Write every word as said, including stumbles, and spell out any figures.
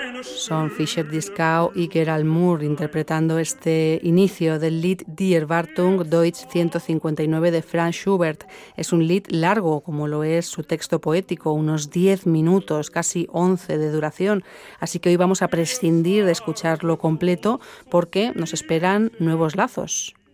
Son Fischer-Dieskau y Gerald Moore interpretando este inicio del Lied Die Erwartung Deutsch ciento cincuenta y nueve de Franz Schubert. Es un Lied largo, como lo es su texto poético, unos diez minutos, casi once de duración. Así que hoy vamos a prescindir de escucharlo completo porque nos esperan nuevos lazos.